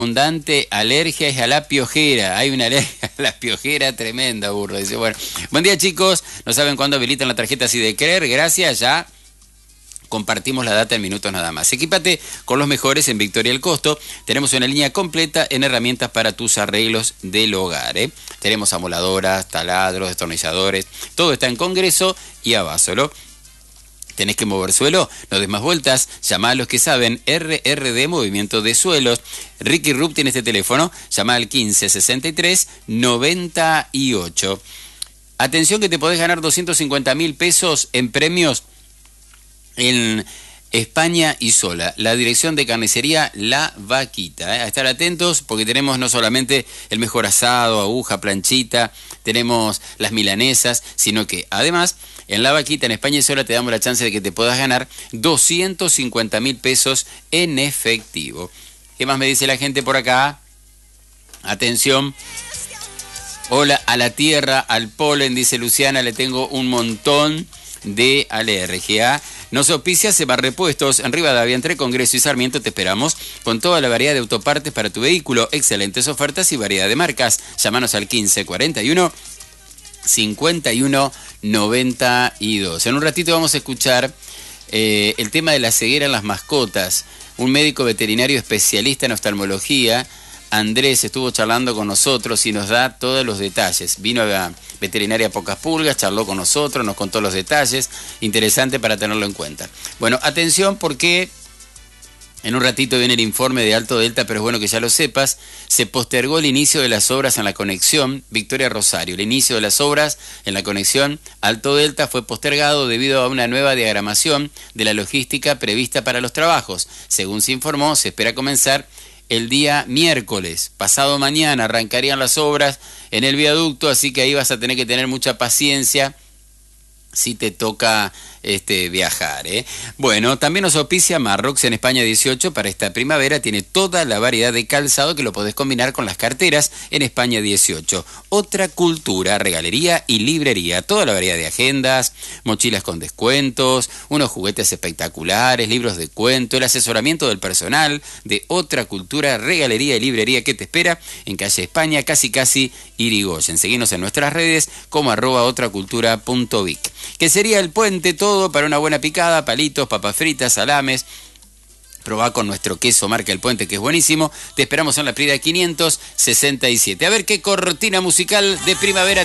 abundante alergia es a la piojera. Hay una alergia a la piojera tremenda, burro. Dice, bueno, buen día, chicos. No saben cuándo habilitan la tarjeta así de creer. Gracias, ya compartimos la data en minutos nada más. Equípate con los mejores en Victoria El Costo. Tenemos una línea completa en herramientas para tus arreglos del hogar. Tenemos amoladoras, taladros, destornilladores. Todo está en Congreso y Abasolo. ¿Tenés que mover suelo? No des más vueltas. Llama a los que saben. RRD, Movimiento de Suelos. Ricky Rupp tiene este teléfono. Llama al 1563 98. Atención que te podés ganar 250.000 pesos en premios en España y Sola, la dirección de carnicería La Vaquita. A estar atentos porque tenemos no solamente el mejor asado, aguja, planchita, tenemos las milanesas, sino que además en La Vaquita, en España y Sola, te damos la chance de que te puedas ganar 250.000 pesos en efectivo. ¿Qué más me dice la gente por acá? Atención. Hola a la tierra, al polen, dice Luciana, le tengo un montón de alergia. Nos auspicia Seba Repuestos en Rivadavia, entre Congreso y Sarmiento. Te esperamos con toda la variedad de autopartes para tu vehículo, excelentes ofertas y variedad de marcas. Llámanos al 1541 51 92. En un ratito vamos a escuchar el tema de la ceguera en las mascotas. Un médico veterinario especialista en oftalmología, Andrés, estuvo charlando con nosotros y nos da todos los detalles. Vino a Veterinaria Pocas Pulgas, charló con nosotros, nos contó los detalles. Interesante para tenerlo en cuenta. Bueno, atención porque en un ratito viene el informe de Alto Delta, pero es bueno que ya lo sepas. Se postergó el inicio de las obras en la conexión Victoria-Rosario. El inicio de las obras en la conexión Alto Delta fue postergado debido a una nueva diagramación de la logística prevista para los trabajos. Según se informó, se espera comenzar el día miércoles, pasado mañana, arrancarían las obras en el viaducto, así que ahí vas a tener que tener mucha paciencia si te toca viajar. Bueno, también nos auspicia Marrox en España 18 para esta primavera. Tiene toda la variedad de calzado que lo podés combinar con las carteras en España 18. Otra Cultura, regalería y librería. Toda la variedad de agendas, mochilas con descuentos, unos juguetes espectaculares, libros de cuento, el asesoramiento del personal de Otra Cultura, regalería y librería que te espera en calle España, casi Irigoyen. Seguinos en nuestras redes como @otracultura.vic. Que sería el puente todo para una buena picada, palitos, papas fritas, salames. Probá con nuestro queso marca El Puente, que es buenísimo. Te esperamos en la Prida 567. A ver qué cortina musical de primavera